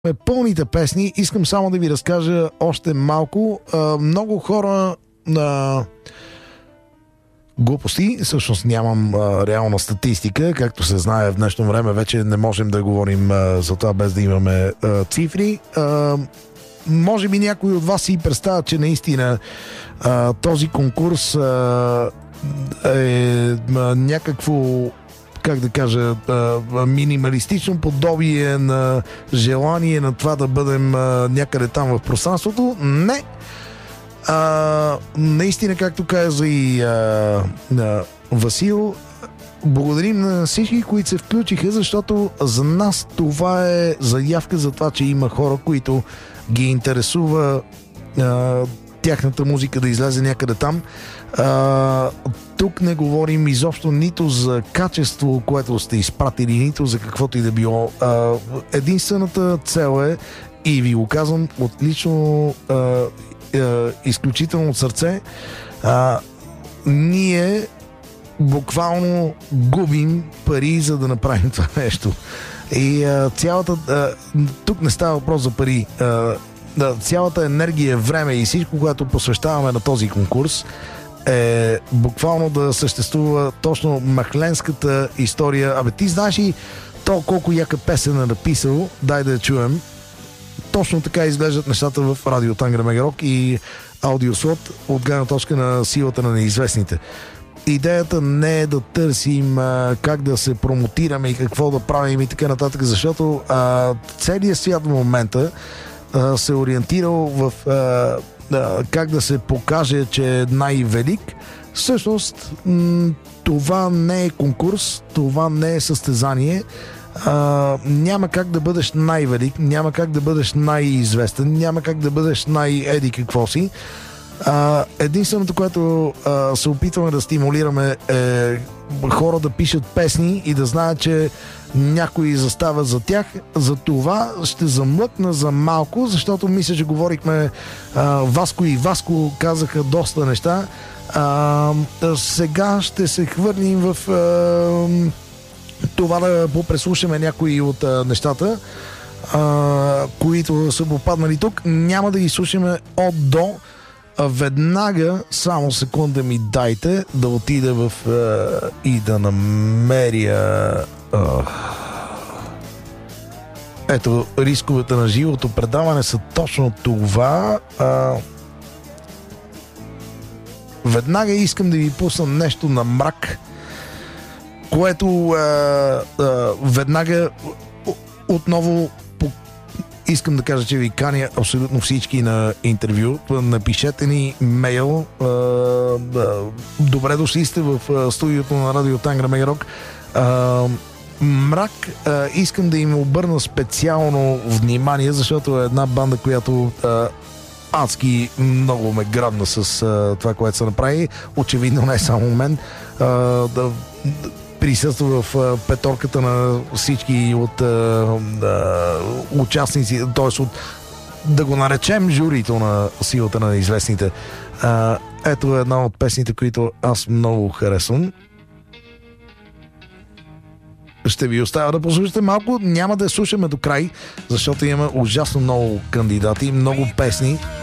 Пълните песни. Искам само да ви разкажа още малко. Много хора на глупости, всъщност нямам реална статистика, както се знае в днешно време, вече не можем да говорим за това без да имаме цифри. Може би някой от вас си представя, че наистина този конкурс е някакво, как да кажа, минималистично подобие на желание на това да бъдем някъде там в пространството. Не. Наистина, както каза и Васил, благодарим на всички, които се включиха, защото за нас това е заявка за това, че има хора, които ги интересува тяхната музика да излезе някъде там. Тук не говорим изобщо нито за качество, което сте изпратили, нито за каквото и да било. Единствената цел е, и ви го казвам отлично, изключително от сърце, ние буквално губим пари, за да направим това нещо. И тук не става въпрос за пари. Цялата енергия, време и всичко, което посвещаваме на този конкурс, е буквално да съществува точно махленската история. Абе, ти знаеш и то колко яка песен е написал, дай да я чуем. Точно така изглеждат нещата в радио Тангра Мегарок и аудиослот от гледна точка на силата на неизвестните. Идеята не е да търсим как да се промотираме и какво да правим и така нататък, защото целият свят в момента се ориентирал в как да се покаже, че е най-велик. Всъщност това не е конкурс, това не е състезание. Няма как да бъдеш най-велик, няма как да бъдеш най-известен, няма как да бъдеш най-еди какво си. Единственото, което се опитваме да стимулираме, е хора да пишат песни и да знаят, че някой застава за тях. За това ще замлъкна за малко, защото мисля, че говорихме, Васко и Васко казаха доста неща. Сега ще се хвърлим в това да попреслушаме някои от нещата, които са попаднали тук. Няма да ги слушаме от до. Веднага, само секунда ми дайте да отида и да намеря ето, рисковете на живото предаване са точно това. Веднага искам да ви пусна нещо на мрак, което веднага отново искам да кажа, че ви каня абсолютно всички на интервю. Напишете ни мейл. Добре дошли сте в студиото на радио Тангра Мегарок. Мрак, искам да им обърна специално внимание, защото е една банда, която адски много ме грабна с това, което са направи. Очевидно не само мен. Да присъства в петорката на всички от участници, т.е. да го наречем журито на силата на известните. Ето една от песните, които аз много харесвам. Ще ви оставя да послушате малко. Няма да я слушаме до край, защото имаме ужасно много кандидати, много песни.